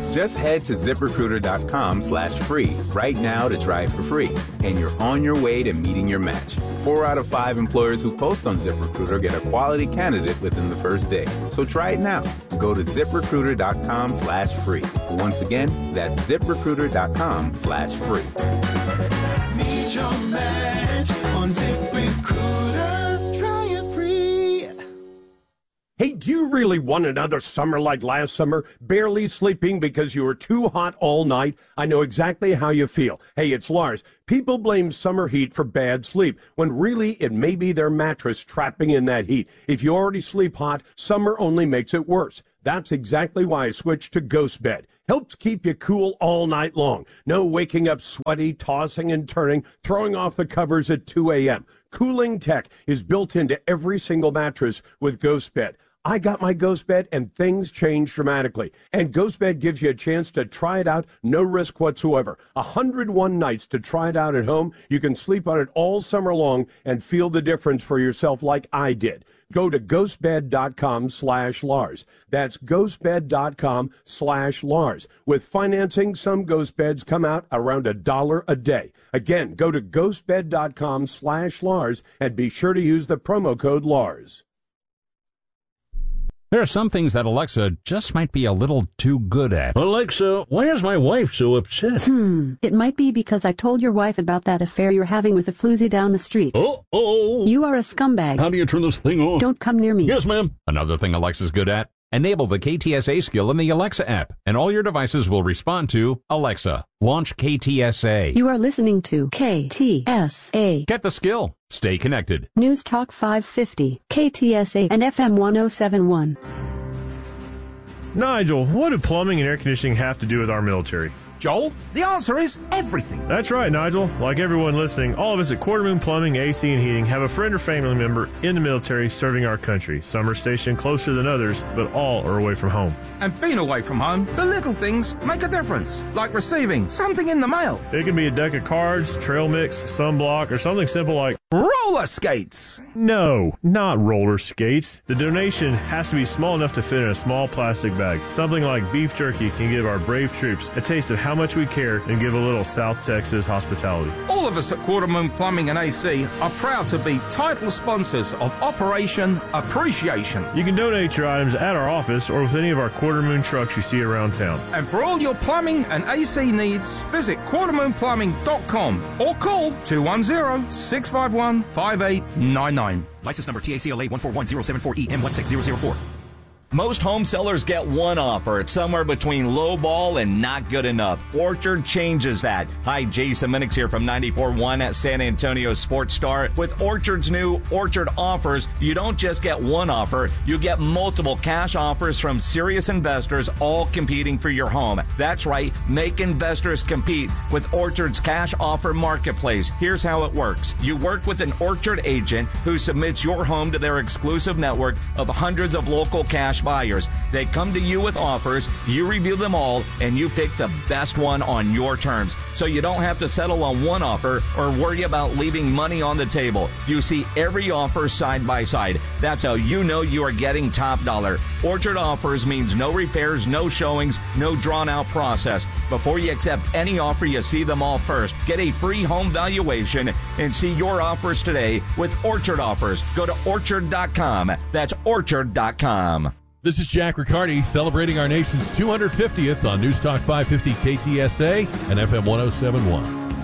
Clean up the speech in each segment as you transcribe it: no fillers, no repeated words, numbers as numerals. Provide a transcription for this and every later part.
Just head to ZipRecruiter.com/free right now to try it for free, and you're on your way to meeting your match. 4 out of 5 employers who post on ZipRecruiter get a quality candidate within the first day. So try it now. Go to ZipRecruiter.com/free. Once again, that's ZipRecruiter.com/free. Meet your match on ZipRecruiter. Try it free. Hey, do you really want another summer like last summer? Barely sleeping because you were too hot all night? I know exactly how you feel. Hey, it's Lars. People blame summer heat for bad sleep, when really it may be their mattress trapping in that heat. If you already sleep hot, summer only makes it worse. That's exactly why I switched to Ghost Bed. Helps keep you cool all night long. No waking up sweaty, tossing and turning, throwing off the covers at 2 a.m. Cooling tech is built into every single mattress with Ghost Bed. I got my Ghost Bed and things changed dramatically. And Ghost Bed gives you a chance to try it out, no risk whatsoever. 101 nights to try it out at home. You can sleep on it all summer long and feel the difference for yourself like I did. Go to ghostbed.com/Lars. That's ghostbed.com/Lars. With financing, some Ghost Beds come out around $1 a day. Again, go to ghostbed.com/Lars and be sure to use the promo code Lars. There are some things that Alexa just might be a little too good at. Alexa, why is my wife so upset? It might be because I told your wife about that affair you're having with a floozy down the street. Oh. You are a scumbag. How do you turn this thing on? Don't come near me. Yes, ma'am. Another thing Alexa's good at? Enable the KTSA skill in the Alexa app, and all your devices will respond to Alexa. Launch KTSA. You are listening to KTSA. Get the skill. Stay connected. News Talk 550, KTSA, and FM 1071. Nigel, what do plumbing and air conditioning have to do with our military? Joel, the answer is everything. That's right, Nigel. Like everyone listening, all of us at Quarter Moon Plumbing, AC, and Heating have a friend or family member in the military serving our country. Some are stationed closer than others, but all are away from home. And being away from home, the little things make a difference, like receiving something in the mail. It can be a deck of cards, trail mix, sunblock, or something simple like roller skates. No, not roller skates. The donation has to be small enough to fit in a small plastic bag. Something like beef jerky can give our brave troops a taste of how much we care and give a little South Texas hospitality. All of us at Quarter Moon Plumbing and AC are proud to be title sponsors of Operation Appreciation. You can donate your items at our office or with any of our Quarter Moon trucks you see around town. And for all your plumbing and AC needs, visit quartermoonplumbing.com or call 210-651-5899. License number TACLA 141074EM16004. Most home sellers get one offer. It's somewhere between low ball and not good enough. Orchard changes that. Hi, Jason Minix here from 94.1 at San Antonio Sports Star. With Orchard's new Orchard offers, you don't just get one offer, you get multiple cash offers from serious investors, all competing for your home. That's right, make investors compete with Orchard's cash offer marketplace. Here's how it works. You work with an Orchard agent who submits your home to their exclusive network of hundreds of local cash buyers. They come to you with offers, you review them all, and you pick the best one on your terms. So you don't have to settle on one offer or worry about leaving money on the table. You see every offer side by side. That's how you know you are getting top dollar. Orchard offers means no repairs, no showings, no drawn out process. Before you accept any offer, you see them all first. Get a free home valuation and see your offers today with Orchard offers. Go to orchard.com. That's orchard.com. This is Jack Riccardi celebrating our nation's 250th on News Talk 550 KTSA and FM 1071.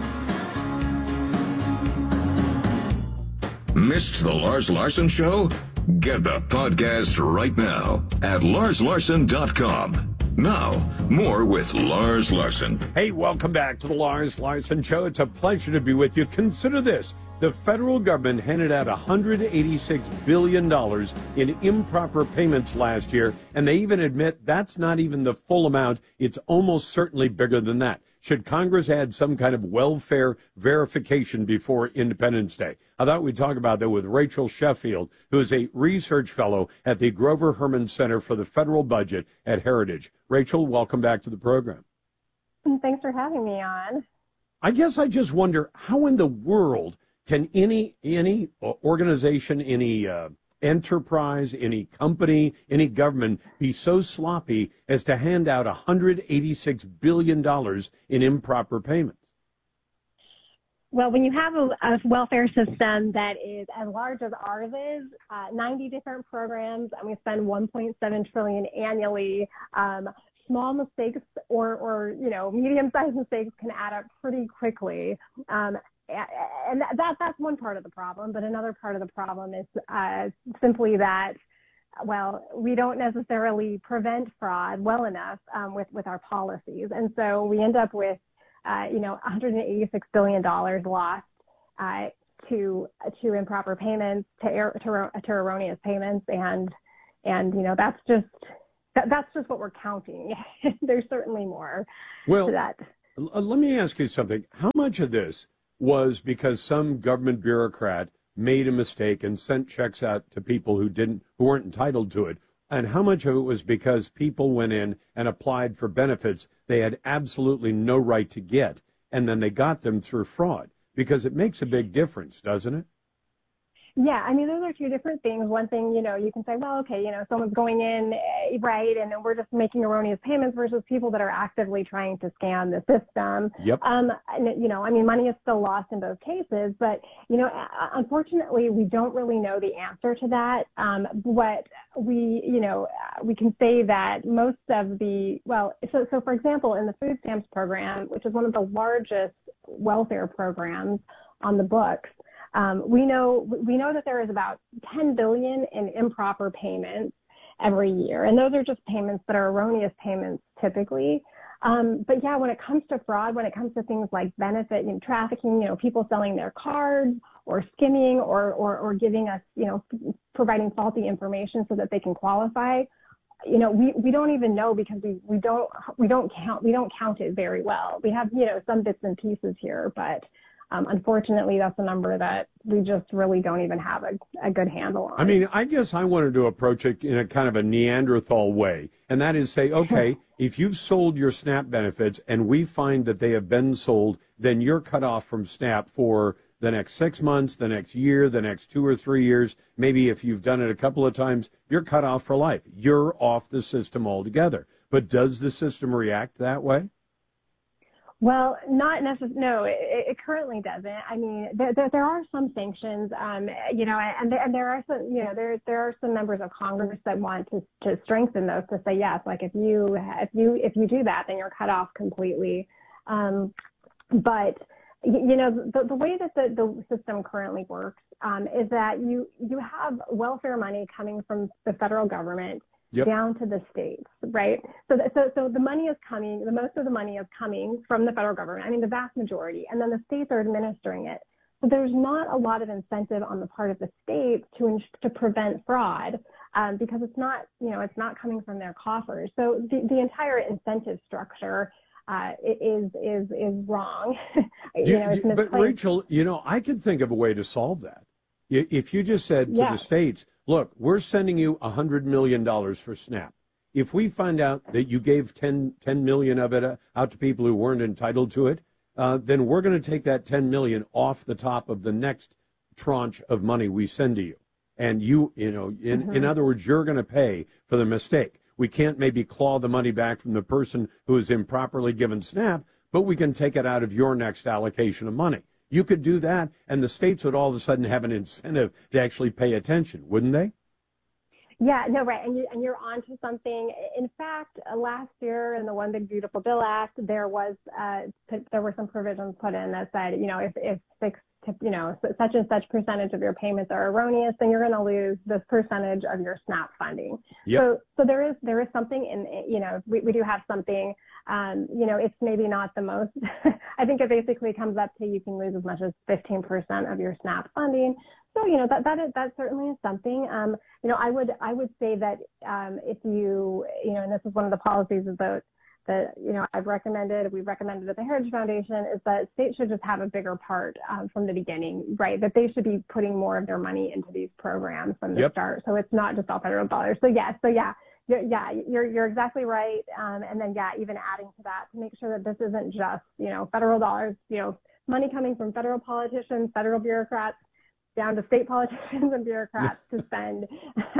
Missed the Lars Larson Show? Get the podcast right now at larslarson.com. Now, more with Lars Larson. Hey, welcome back to the Lars Larson Show. It's a pleasure to be with you. Consider this. The federal government handed out $186 billion in improper payments last year, and they even admit that's not even the full amount. It's almost certainly bigger than that. Should Congress add some kind of welfare verification before Independence Day? I thought we'd talk about that with Rachel Sheffield, who is a research fellow at the Grover Herman Center for the Federal Budget at Heritage. Rachel, welcome back to the program. Thanks for having me on. I guess I just wonder, how in the world can any organization, any enterprise, any company, any government be so sloppy as to hand out $186 billion in improper payments? Well, when you have a welfare system that is as large as ours is, 90 different programs, and we spend $1.7 trillion annually, small mistakes or medium-sized mistakes can add up pretty quickly. And that's one part of the problem. But another part of the problem is simply that, well, we don't necessarily prevent fraud well enough with our policies. And so we end up with $186 billion lost to improper payments, to erroneous payments, and that's just what we're counting. There's certainly more to that. Let me ask you something. How much of this was because some government bureaucrat made a mistake and sent checks out to people who weren't entitled to it? And how much of it was because people went in and applied for benefits they had absolutely no right to get, and then they got them through fraud? Because it makes a big difference, doesn't it? Yeah, I mean, those are two different things. One thing, you can say, well, okay, someone's going in, right, and then we're just making erroneous payments versus people that are actively trying to scam the system. Yep. Money is still lost in both cases, but, unfortunately, we don't really know the answer to that. What we can say that most of so for example, in the food stamps program, which is one of the largest welfare programs on the books, we know that there is about $10 billion in improper payments every year, and those are just payments that are erroneous payments typically. But yeah, when it comes to fraud, when it comes to things like benefit trafficking, people selling their cards or skimming or giving us, providing faulty information so that they can qualify, we don't even know because we don't count it very well. We have some bits and pieces here, but unfortunately, that's a number that we just really don't even have a good handle on. I mean, I guess I wanted to approach it in a kind of a Neanderthal way, and that is say, okay, if you've sold your SNAP benefits and we find that they have been sold, then you're cut off from SNAP for the next 6 months, the next year, the next 2 or 3 years. Maybe if you've done it a couple of times, you're cut off for life. You're off the system altogether. But does the system react that way? Well, not necessarily. No, it currently doesn't. I mean, there are some sanctions, and there are some, there are some members of Congress that want to strengthen those to say yes, like if you do that, then you're cut off completely. But the way that the system currently works is that you have welfare money coming from the federal government. Yep. Down to the states, right? So the money is coming, most of the money is coming from the federal government. I mean, the vast majority, and then the states are administering it. So there's not a lot of incentive on the part of the states to prevent fraud because it's not coming from their coffers. So the entire incentive structure is wrong. But Rachel, I could think of a way to solve that. If you just said to the states, look, we're sending you $100 million for SNAP. If we find out that you gave 10 million of it out to people who weren't entitled to it, then we're going to take that 10 million off the top of the next tranche of money we send to you. And in other words, you're going to pay for the mistake. We can't maybe claw the money back from the person who is improperly given SNAP, but we can take it out of your next allocation of money. You could do that, and the states would all of a sudden have an incentive to actually pay attention, wouldn't they? Yeah, no, right, and you're onto something. In fact, last year in the One Big Beautiful Bill Act, there were some provisions put in that said, if such and such percentage of your payments are erroneous, then you're going to lose this percentage of your SNAP funding. Yep. So there is something in, we do have something, it's maybe not the most, I think it basically comes up to you can lose as much as 15% of your SNAP funding. So, that certainly is something. I would say that if and this is one of the policies that we've recommended at the Heritage Foundation, is that states should just have a bigger part from the beginning, right? That they should be putting more of their money into these programs from the start. So it's not just all federal dollars. So you're exactly right. And then even adding to that to make sure that this isn't just, federal dollars, money coming from federal politicians, federal bureaucrats, down to state politicians and bureaucrats to spend,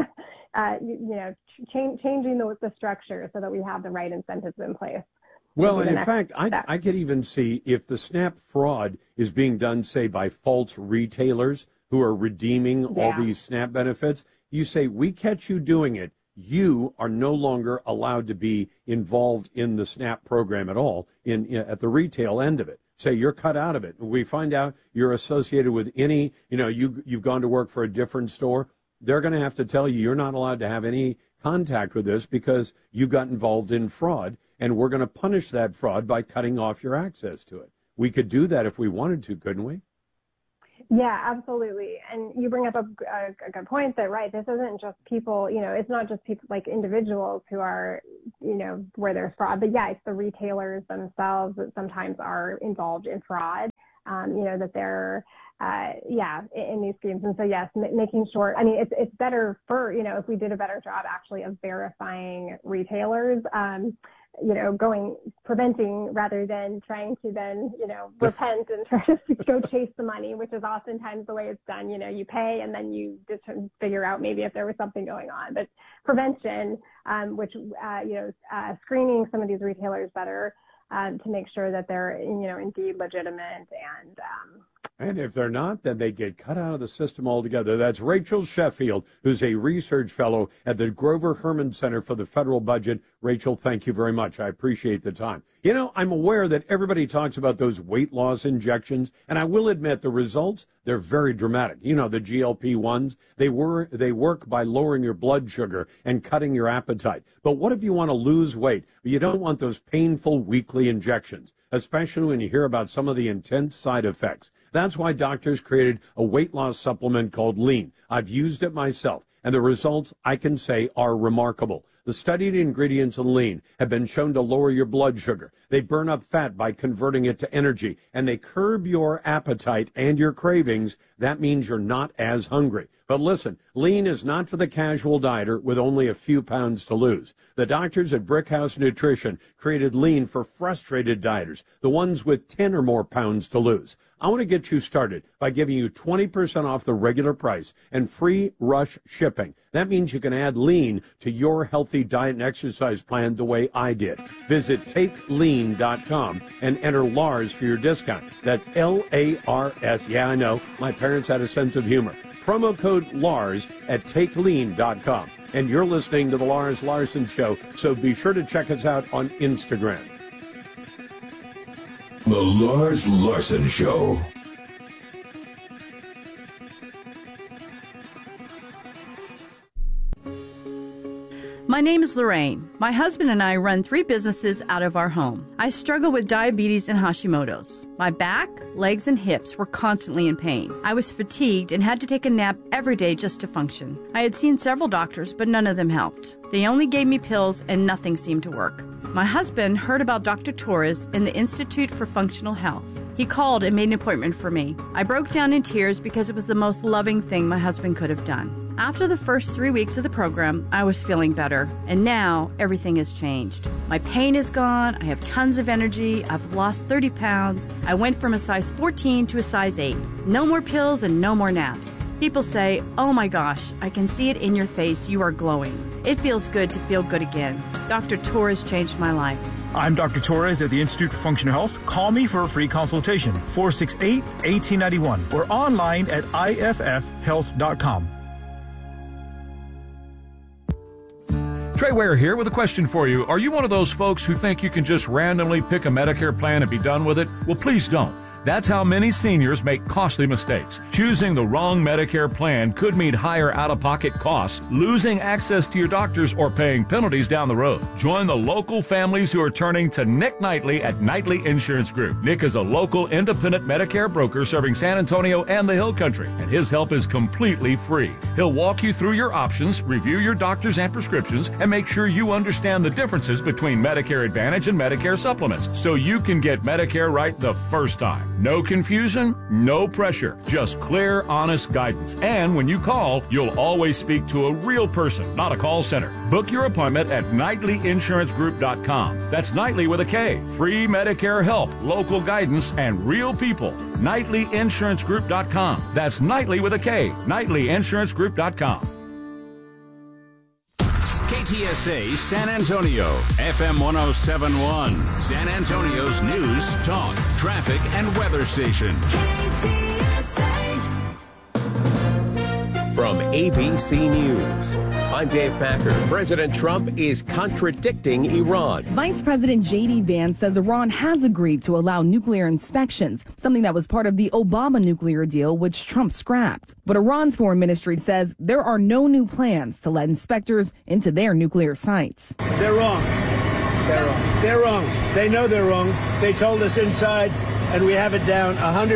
changing the structure so that we have the right incentives in place. Well, and in fact, I could even see if the SNAP fraud is being done, say, by false retailers who are redeeming all these SNAP benefits, you say, we catch you doing it, you are no longer allowed to be involved in the SNAP program at all at the retail end of it. Say you're cut out of it. We find out you're associated with any, you've gone to work for a different store. They're going to have to tell you you're not allowed to have any contact with this because you got involved in fraud, and we're going to punish that fraud by cutting off your access to it. We could do that if we wanted to, couldn't we? Yeah, absolutely. And you bring up a good point that, right, this isn't just people, it's not just people like individuals who are, where there's fraud, but yeah, it's the retailers themselves that sometimes are involved in fraud, that they're, in these schemes. And so, yes, making sure, it's better for, if we did a better job actually of verifying retailers, preventing rather than trying to then, repent and try to go chase the money, which is oftentimes the way it's done. You pay and then you just figure out maybe if there was something going on. But prevention, screening some of these retailers better to make sure that they're, indeed legitimate and if they're not, then they get cut out of the system altogether. That's Rachel Sheffield, who's a research fellow at the Grover Herman Center for the Federal Budget. Rachel, thank you very much. I appreciate the time. I'm aware that everybody talks about those weight loss injections, and I will admit the results, they're very dramatic. The GLP-1s, they work by lowering your blood sugar and cutting your appetite. But what if you want to lose weight? You don't want those painful weekly injections, especially when you hear about some of the intense side effects. That's why doctors created a weight loss supplement called Lean. I've used it myself, and the results, I can say, are remarkable. The studied ingredients in Lean have been shown to lower your blood sugar. They burn up fat by converting it to energy, and they curb your appetite and your cravings. That means you're not as hungry. But listen, Lean is not for the casual dieter with only a few pounds to lose. The doctors at Brickhouse Nutrition created Lean for frustrated dieters, the ones with 10 or more pounds to lose. I want to get you started by giving you 20% off the regular price and free rush shipping. That means you can add Lean to your healthy diet and exercise plan the way I did. Visit TakeLean.com and enter Lars for your discount. That's L-A-R-S. Yeah, I know. My parents had a sense of humor. Promo code Lars at TakeLean.com. And you're listening to The Lars Larson Show, so be sure to check us out on Instagram. The Lars Larson Show. My name is Lorraine. My husband and I run 3 businesses out of our home. I struggle with diabetes and Hashimoto's. My back, legs, and hips were constantly in pain. I was fatigued and had to take a nap every day just to function. I had seen several doctors, but none of them helped. They only gave me pills and nothing seemed to work. My husband heard about Dr. Torres in the Institute for Functional Health. He called and made an appointment for me. I broke down in tears because it was the most loving thing my husband could have done. After the first 3 weeks of the program, I was feeling better, and now everything has changed. My pain is gone, I have tons of energy, I've lost 30 pounds, I went from a size 14 to a size 8. No more pills and no more naps. People say, oh my gosh, I can see it in your face, you are glowing. It feels good to feel good again. Dr. Torres changed my life. I'm Dr. Torres at the Institute for Functional Health. Call me for a free consultation, 468-1891, or online at iffhealth.com. Trey Ware here with a question for you. Are you one of those folks who think you can just randomly pick a Medicare plan and be done with it? Well, please don't. That's how many seniors make costly mistakes. Choosing the wrong Medicare plan could mean higher out-of-pocket costs, losing access to your doctors, or paying penalties down the road. Join the local families who are turning to Nick Knightley at Knightley Insurance Group. Nick is a local independent Medicare broker serving San Antonio and the Hill Country, and his help is completely free. He'll walk you through your options, review your doctors and prescriptions, and make sure you understand the differences between Medicare Advantage and Medicare supplements so you can get Medicare right the first time. No confusion, no pressure, just clear, honest guidance. And when you call, you'll always speak to a real person, not a call center. Book your appointment at KnightlyInsuranceGroup.com. That's Knightly with a K. Free Medicare help, local guidance, and real people. KnightlyInsuranceGroup.com. That's Knightly with a K. KnightlyInsuranceGroup.com. KTSA San Antonio, FM 1071, San Antonio's news, talk, traffic, and weather station. From ABC News, I'm Dave Packer. President Trump is contradicting Iran. Vice President J.D. Vance says Iran has agreed to allow nuclear inspections, something that was part of the Obama nuclear deal, which Trump scrapped. But Iran's foreign ministry says there are no new plans to let inspectors into their nuclear sites. They're wrong. They're wrong. They're wrong. They know they're wrong. They told us inside, and we have it down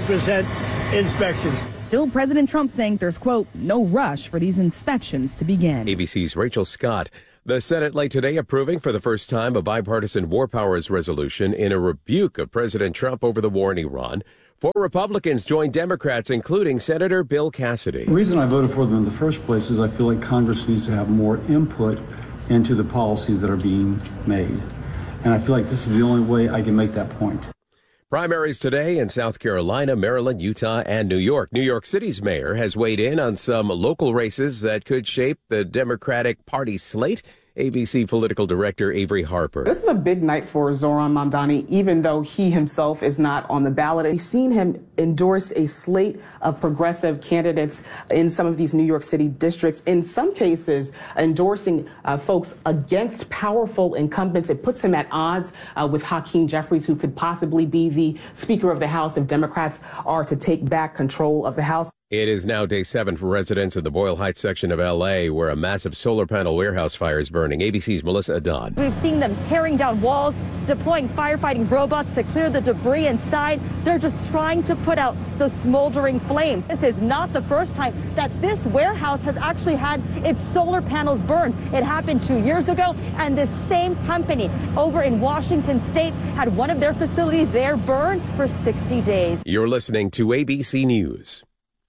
100% inspections. Still, President Trump saying there's, quote, no rush for these inspections to begin. ABC's Rachel Scott. The Senate late today approving for the first time a bipartisan war powers resolution in a rebuke of President Trump over the war in Iran. 4 Republicans joined Democrats, including Senator Bill Cassidy. The reason I voted for them in the first place is I feel like Congress needs to have more input into the policies that are being made. And I feel like this is the only way I can make that point. Primaries today in South Carolina, Maryland, Utah, and New York. New York City's mayor has weighed in on some local races that could shape the Democratic Party slate. ABC political director Avery Harper. This is a big night for Zohran Mamdani, even though he himself is not on the ballot. We've seen him endorse a slate of progressive candidates in some of these New York City districts, in some cases endorsing folks against powerful incumbents. It puts him at odds with Hakeem Jeffries, who could possibly be the Speaker of the House if Democrats are to take back control of the House. It is now day 7 for residents in the Boyle Heights section of L.A., where a massive solar panel warehouse fire is burning. ABC's Melissa Adon. We've seen them tearing down walls, deploying firefighting robots to clear the debris inside. They're just trying to put out the smoldering flames. This is not the first time that this warehouse has actually had its solar panels burned. It happened 2 years ago, and this same company over in Washington State had one of their facilities there burned for 60 days. You're listening to ABC News.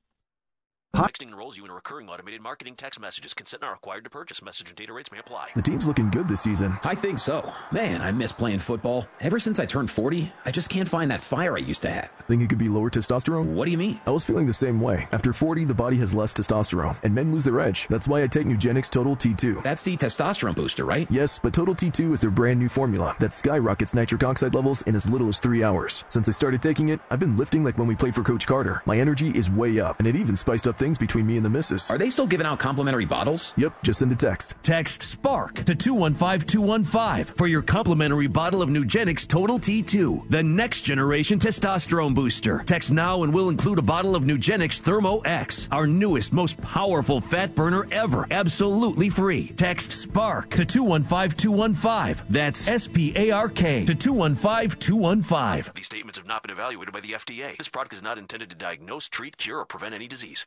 Texting enrolls you in a recurring automated marketing text messages. Consent not required to purchase. Message and data rates may apply. The team's looking good this season. I think so. Man, I miss playing football. Ever since I turned 40, I just can't find that fire I used to have. Think it could be lower testosterone? What do you mean? I was feeling the same way. After 40, the body has less testosterone, and men lose their edge. That's why I take Nugenix Total T2. That's the testosterone booster, right? Yes, but Total T2 is their brand new formula that skyrockets nitric oxide levels in as little as 3 hours. Since I started taking it, I've been lifting like when we played for Coach Carter. My energy is way up, and it even spiced up things between me and the missus. Are they still giving out complimentary bottles? Yep, just send a text. Text SPARK to 215-215 for your complimentary bottle of Nugenix Total T2, the next generation testosterone booster. Text now and we'll include a bottle of Nugenix Thermo X, our newest, most powerful fat burner ever, absolutely free. Text SPARK to 215-215. That's SPARK to 215-215. These statements have not been evaluated by the FDA. This product is not intended to diagnose, treat, cure, or prevent any disease.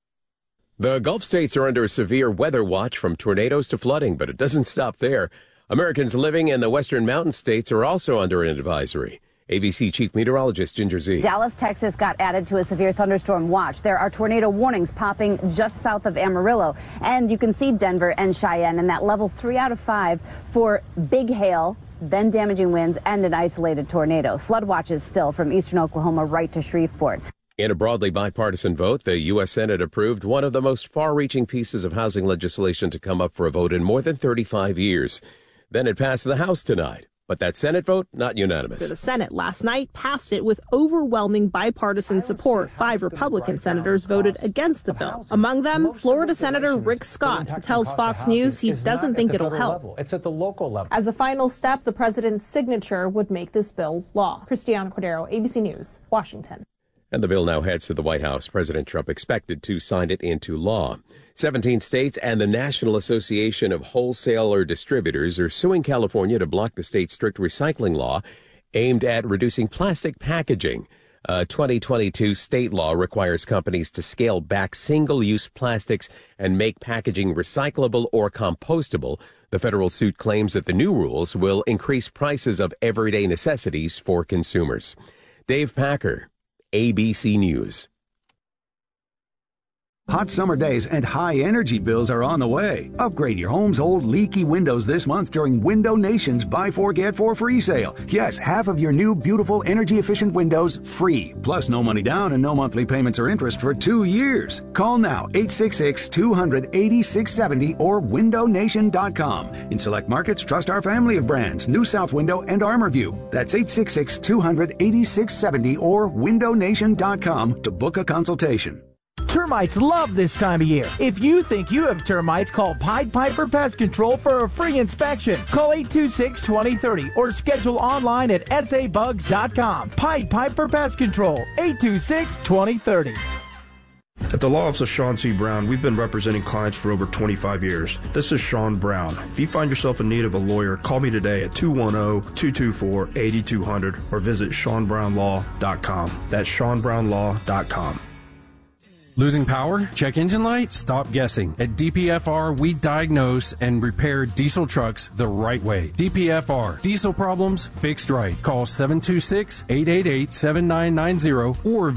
The Gulf states are under a severe weather watch from tornadoes to flooding, but it doesn't stop there. Americans living in the western mountain states are also under an advisory. ABC Chief Meteorologist Ginger Zee. Dallas, Texas got added to a severe thunderstorm watch. There are tornado warnings popping just south of Amarillo. And you can see Denver and Cheyenne in that level 3 out of 5 for big hail, then damaging winds, and an isolated tornado. Flood watches still from eastern Oklahoma right to Shreveport. In a broadly bipartisan vote, the U.S. Senate approved one of the most far-reaching pieces of housing legislation to come up for a vote in more than 35 years. Then it passed the House tonight. But that Senate vote, not unanimous. The Senate last night passed it with overwhelming bipartisan support. 5 Republican senators voted against the bill. Among them, Florida Senator Rick Scott, who tells Fox News he doesn't think it'll help. It's at the local level. As a final step, the president's signature would make this bill law. Cristiano Cordero, ABC News, Washington. And the bill now heads to the White House. President Trump expected to sign it into law. 17 states and the National Association of Wholesaler Distributors are suing California to block the state's strict recycling law aimed at reducing plastic packaging. A 2022 state law requires companies to scale back single-use plastics and make packaging recyclable or compostable. The federal suit claims that the new rules will increase prices of everyday necessities for consumers. Dave Packer, ABC News. Hot summer days and high energy bills are on the way. Upgrade your home's old leaky windows this month during Window Nation's Buy 4 Get 4 free sale. Yes, half of your new beautiful energy efficient windows free. Plus no money down and no monthly payments or interest for 2 years. Call now 866-200-8670 or windownation.com. In select markets, trust our family of brands, New South Window and ArmorView. That's 866-200-8670 or windownation.com to book a consultation. Termites love this time of year. If you think you have termites, call Pied Piper Pest Control for a free inspection. Call 826-2030 or schedule online at sabugs.com. Pied Piper Pest Control, 826-2030. At the Law Office of Sean C. Brown, we've been representing clients for over 25 years. This is Sean Brown. If you find yourself in need of a lawyer, call me today at 210-224-8200 or visit SeanBrownLaw.com. That's SeanBrownLaw.com. Losing power? Check engine light? Stop guessing. At DPFR, we diagnose and repair diesel trucks the right way. DPFR. Diesel problems fixed right. Call 726-888-7990 or